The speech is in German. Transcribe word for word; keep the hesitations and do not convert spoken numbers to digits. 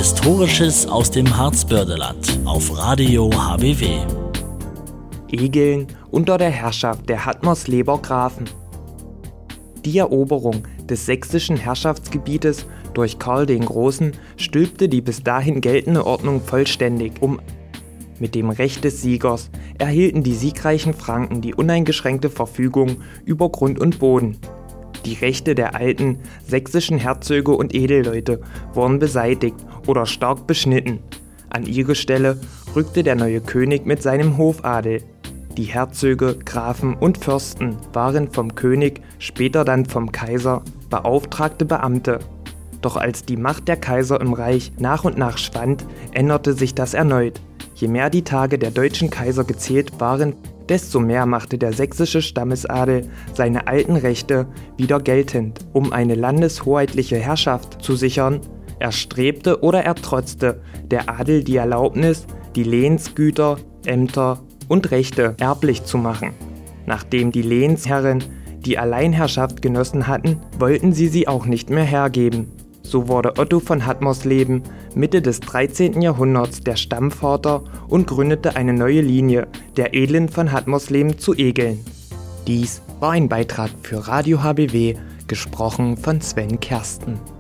Historisches aus dem Harzbördeland auf Radio H B W. Egeln unter der Herrschaft der Hattmersleber Grafen. Die Eroberung des sächsischen Herrschaftsgebietes durch Karl den Großen stülpte die bis dahin geltende Ordnung vollständig um. Mit dem Recht des Siegers erhielten die siegreichen Franken die uneingeschränkte Verfügung über Grund und Boden. Die Rechte der alten sächsischen Herzöge und Edelleute wurden beseitigt oder stark beschnitten. An ihre Stelle rückte der neue König mit seinem Hofadel. Die Herzöge, Grafen und Fürsten waren vom König, später dann vom Kaiser, beauftragte Beamte. Doch als die Macht der Kaiser im Reich nach und nach schwand, änderte sich das erneut. Je mehr die Tage der deutschen Kaiser gezählt waren, desto mehr machte der sächsische Stammesadel seine alten Rechte wieder geltend. Um eine landeshoheitliche Herrschaft zu sichern, erstrebte oder ertrotzte der Adel die Erlaubnis, die Lehnsgüter, Ämter und Rechte erblich zu machen. Nachdem die Lehnsherren die Alleinherrschaft genossen hatten, wollten sie sie auch nicht mehr hergeben. So wurde Otto von Hattmersleben Mitte des dreizehnten Jahrhunderts der Stammvater und gründete eine neue Linie der Edlen von Hattmersleben zu Egeln. Dies war ein Beitrag für Radio H B W, gesprochen von Sven Kersten.